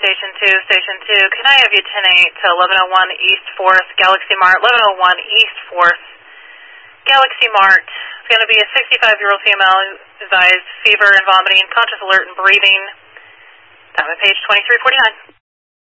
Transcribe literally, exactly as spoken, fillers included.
Station two, Station two. Can I have you ten eight to eleven oh one East fourth, Galaxy Mart, eleven oh one East fourth, Galaxy Mart. It's going to be a sixty-five-year-old female, advised fever and vomiting, conscious alert and breathing. Time at page twenty-three forty-nine.